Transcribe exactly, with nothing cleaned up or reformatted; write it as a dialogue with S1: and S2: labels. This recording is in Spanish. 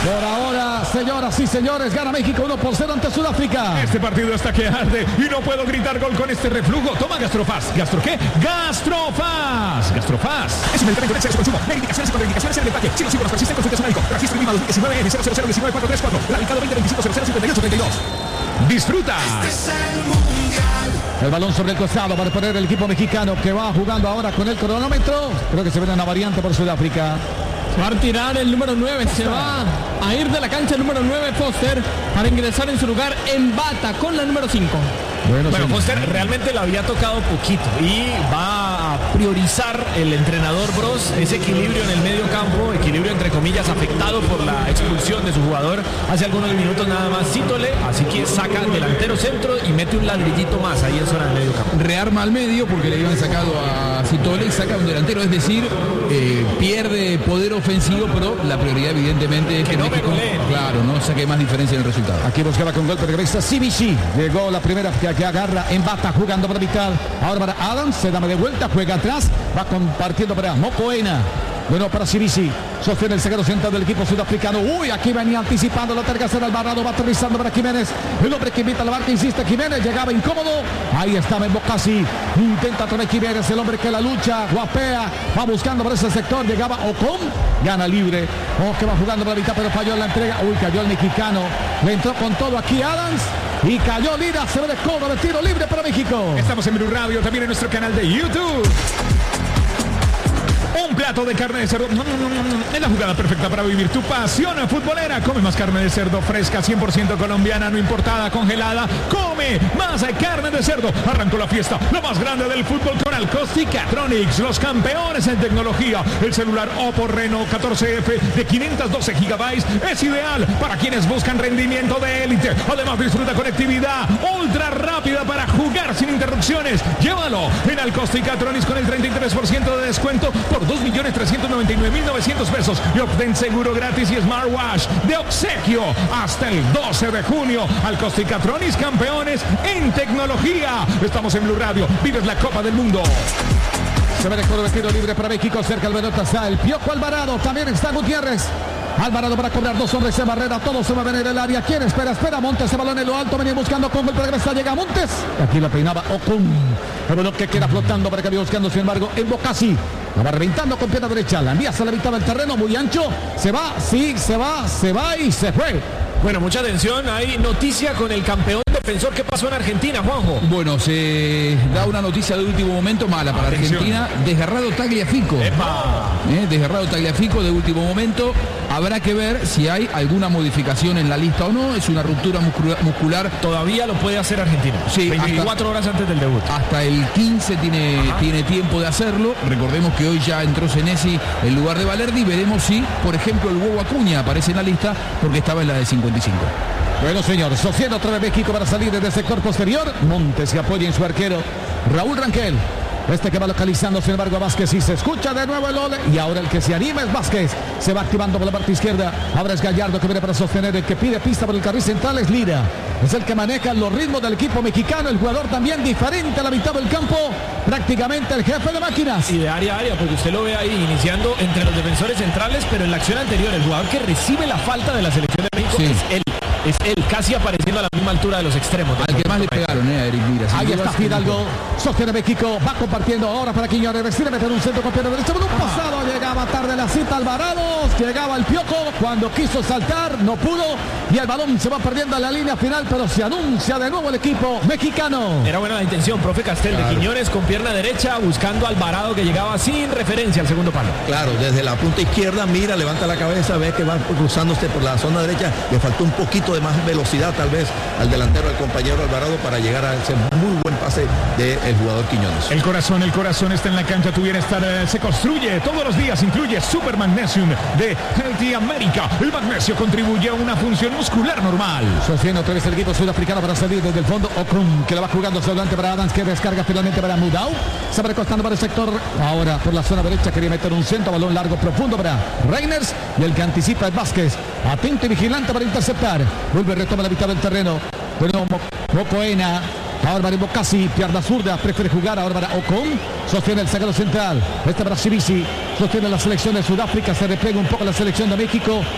S1: Por ahora, señoras y señores, gana México uno por cero ante Sudáfrica.
S2: Este partido está que arde y no puedo gritar gol con este reflujo. Toma Gastrofaz. ¿Gastro qué? Gastrofaz. Gastrofaz. Es un medicamento de exceso de consumo. Medicaciones y contraindicaciones en el empaque. Si los síntomas persisten, consulte a su médico. Registro I N V I dos mil diecinueve N cero cero cero diecinueve cuatro tres cuatro. Radicado veinte veinticinco cero cero cincuenta y ocho treinta y dos. Disfruta. Este es el mundial.
S1: El balón sobre el costado para poner el equipo mexicano que va jugando ahora con el cronómetro. Creo que se ve una variante por Sudáfrica.
S3: Va a retirar el número nueve, se va a ir de la cancha el número nueve, Foster, para ingresar en su lugar en bata con la número cinco.
S2: Bueno, bueno Foster realmente le había tocado poquito y va a priorizar el entrenador Bros ese equilibrio en el medio campo, equilibrio entre comillas afectado por la expulsión de su jugador hace algunos minutos nada más Cítole, así que saca delantero centro y mete un ladrillito más ahí en zona del medio campo.
S4: Rearma al medio porque le habían sacado a Cítole y saca un delantero, es decir, eh, pierde poder ofensivo, pero la prioridad evidentemente es que, que no México, claro, no saque más diferencia en el resultado.
S1: Aquí buscaba con golpe de cabeza Sibishi, llegó la primera que, que agarra en bata jugando para Vital, ahora para Adams, se da de vuelta, juega atrás, va compartiendo para Mokoena. Bueno, para Sibishi, sostiene el zaguero central del equipo sudafricano. Uy, aquí venía anticipando la tercera Alvarado, va aterrizando para Jiménez. El hombre que invita a la barca, insiste Jiménez, llegaba incómodo. Ahí estaba en Bocasi, intenta traer Jiménez, el hombre que la lucha, guapea, va buscando por ese sector, llegaba Ocon, gana libre. Oh, que va jugando para Vital, pero falló en la entrega. Uy, cayó el mexicano, le entró con todo aquí Adams. Y cayó Lira, se ve de cobro de tiro libre para México.
S2: Estamos en Blue Radio, también en nuestro canal de YouTube. Un plato de carne de cerdo. Es la jugada perfecta para vivir tu pasión futbolera. Come más carne de cerdo fresca, cien por ciento colombiana, no importada, congelada. Come más carne de cerdo. Arrancó la fiesta, la más grande del fútbol con Alcosticatronics, los campeones en tecnología. El celular Oppo Reno catorce F de quinientos doce gigabytes es ideal para quienes buscan rendimiento de élite. Además disfruta conectividad ultra rápida para jugar sin interrupciones. Llévalo en Alcosticatronics con el treinta y tres por ciento de descuento por dos millones trescientos noventa y nueve mil novecientos pesos y obtén seguro gratis y smartwatch de obsequio hasta el doce de junio. Alcosticatronics, campeones en tecnología. Estamos en Blue Radio, vives la Copa del Mundo.
S1: Se ve el cobro de tiro libre para México, cerca del pelota está el Piojo Alvarado, también está Gutiérrez. Alvarado para cobrar, dos hombres en barrera, todos se mueven en el área. ¿Quién espera? Espera Montes, ese balón en lo alto, venía buscando con golpe de cabeza, llega Montes. Aquí la peinaba Ocon, el balón que queda flotando para que vaya buscando, sin embargo, en Bocasi. La va reventando con pierna derecha, la envía a la mitad del terreno, muy ancho. Se va, sí, se va, se va y se fue.
S2: Bueno, mucha atención, hay noticia con el campeón defensor. ¿Qué pasó en Argentina, Juanjo?
S4: Bueno, se da una noticia de último momento mala para atención. Argentina. Desgarrado Tagliafico. Eh, desgarrado Tagliafico de último momento. Habrá que ver si hay alguna modificación en la lista o no. Es una ruptura muscular.
S2: Todavía lo puede hacer Argentina.
S4: Sí,
S2: veinticuatro horas antes del debut.
S4: Hasta el quince tiene, tiene tiempo de hacerlo. Recordemos que hoy ya entró Senesi en lugar de Valerdi. Veremos si, por ejemplo, el Huevo Acuña aparece en la lista porque estaba en la de cincuenta y cinco.
S1: Bueno, señor, sostiene otra vez México para salir desde el sector posterior. Montes que apoya en su arquero Raúl Rangel. Este que va localizando, sin embargo, a Vázquez y se escucha de nuevo el ole. Y ahora el que se anima es Vázquez. Se va activando por la parte izquierda. Ahora es Gallardo que viene para sostener. El que pide pista por el carril central es Lira. Es el que maneja los ritmos del equipo mexicano. El jugador también diferente a la mitad del campo. Prácticamente el jefe de máquinas.
S2: Y de área a área, porque usted lo ve ahí iniciando entre los defensores centrales, pero en la acción anterior, el jugador que recibe la falta de la selección de México sí. es él. Es él, casi apareciendo a la misma altura de los extremos.
S4: Al que más le pegaron, eh, a Eric Lira.
S1: Ahí está Fidalgo, sostiene México, va compartiendo ahora para Quiñones, decide meter un centro con pierna derecha, por un pasado, llegaba tarde la cita Alvarado, llegaba el Piojo, cuando quiso saltar, no pudo, y el balón se va perdiendo a la línea final, pero se anuncia de nuevo el equipo mexicano.
S2: Era buena la intención, profe Castel, claro. De Quiñones con pierna derecha, buscando a Alvarado que llegaba sin referencia al segundo palo.
S5: Claro, desde la punta izquierda, mira, levanta la cabeza, ve que va cruzándose por la zona derecha, le faltó un poquito de más velocidad tal vez al delantero, al compañero Alvarado, para llegar a ese muy buen pase del jugador Quiñones.
S2: El corazón, el corazón está en la cancha, tu bienestar eh, se construye todos los días, incluye Super Magnesium de Healthy America. El magnesio contribuye a una función muscular normal.
S1: Sostiene otra vez el equipo sudafricano para salir desde el fondo. Ocrum, que la va jugando hacia adelante para Adams, que descarga finalmente para Mudau. Se va recostando para el sector, ahora por la zona derecha, quería meter un centro, balón largo, profundo para Reiners, y el que anticipa es Vázquez, atento y vigilante para interceptar. Vuelve, retoma la mitad del terreno. Bueno, Mokoena. Ahora para Bocasi, pierna zurda, prefiere jugar ahora para Ocon. Sostiene el zaguero central. Este para Sibishi. Sostiene la selección de Sudáfrica. Se replega un poco la selección de México.